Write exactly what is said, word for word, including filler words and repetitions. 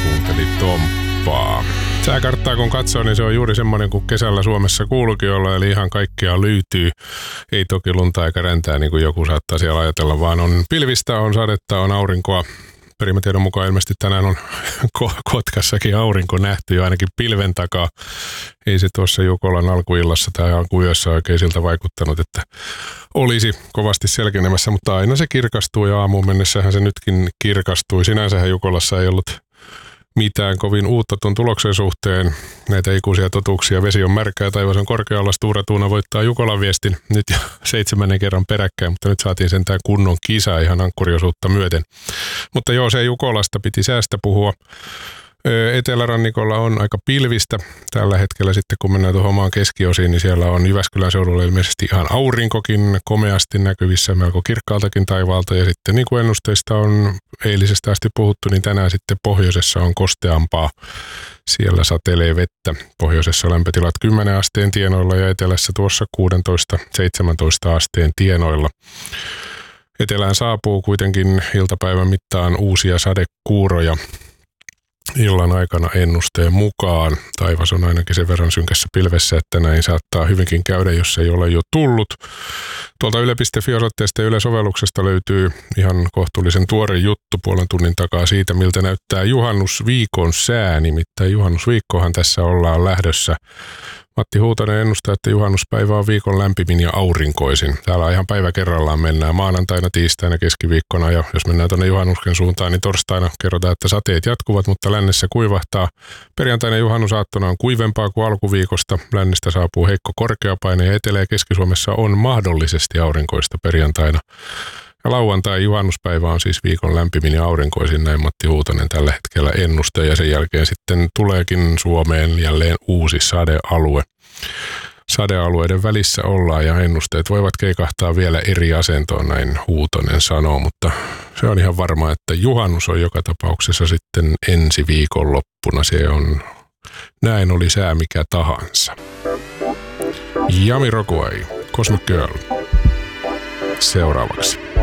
kuunteli Tomppaa. Sääkarttaa kun katsoo, niin se on juuri semmoinen kuin kesällä Suomessa kuuluukin olla, eli ihan kaikkea lyytyy. Ei toki lunta eikä räntää, niin kuin joku saattaa siellä ajatella, vaan on pilvistä, on sadetta, on aurinkoa. Perimätiedon mukaan ilmeisesti tänään on Kotkassakin aurinko nähty jo ainakin pilven takaa. Ei se tuossa Jukolan alkuillassa tai alkuyössä oikein siltä vaikuttanut, että olisi kovasti selkenemässä, mutta aina se kirkastuu ja aamuun mennessähän se nytkin kirkastui. Sinänsähän Jukolassa ei ollut mitään kovin uutta tuon tuloksen suhteen. Näitä ikuisia totuuksia. Vesi on märkää, taivas on korkealla, Stura Tuuna voittaa Jukolan viestin nyt jo seitsemännen kerran peräkkäin, mutta nyt saatiin sentään kunnon kisa ihan ankkuriosuutta myöten. Mutta joo, se Jukolasta piti säästä puhua. Etelärannikolla on aika pilvistä tällä hetkellä sitten, kun mennään tuohon maan keskiosiin, niin siellä on Jyväskylän seudulla ilmeisesti ihan aurinkokin komeasti näkyvissä, melko kirkkaaltakin taivaalta. Ja sitten niin kuin ennusteista on eilisestä asti puhuttu, niin tänään sitten pohjoisessa on kosteampaa. Siellä satelee vettä. Pohjoisessa lämpötilat kymmenen asteen tienoilla ja etelässä tuossa kuusitoista seitsemäntoista asteen tienoilla. Etelään saapuu kuitenkin iltapäivän mittaan uusia sadekuuroja. Illan aikana ennusteen mukaan. Taivas on ainakin sen verran synkässä pilvessä, että näin saattaa hyvinkin käydä, jos ei ole jo tullut. Tuolta yle piste fi-osoitteesta ja Yle-sovelluksesta löytyy ihan kohtuullisen tuore juttu puolen tunnin takaa siitä, miltä näyttää juhannusviikon sää. Nimittäin juhannusviikkohan tässä ollaan lähdössä. Matti Huutonen ennustaa, että juhannuspäivä on viikon lämpimin ja aurinkoisin. Täällä ihan päivä kerrallaan mennään maanantaina, tiistaina, keskiviikkona ja jos mennään tuonne juhannusken suuntaan, niin torstaina kerrotaan, että sateet jatkuvat, mutta lännessä kuivahtaa. Perjantaina juhannusaattona on kuivempaa kuin alkuviikosta. Lännestä saapuu heikko korkeapaine ja Etelä- ja Keski-Suomessa on mahdollisesti aurinkoista perjantaina. Ja lauantai juhannuspäivä on siis viikon lämpimin ja aurinkoisin, näin Matti Huutonen tällä hetkellä ennuste ja sen jälkeen sitten tuleekin Suomeen jälleen uusi sadealue. Sadealueiden välissä ollaan ja ennusteet voivat keikahtaa vielä eri asentoon, näin Huutonen sanoo, mutta se on ihan varma, että juhannus on joka tapauksessa sitten ensi viikon loppuna. Se on, näin oli sää mikä tahansa. Jamiroquai, Cosmic Girl. Seuraavaksi.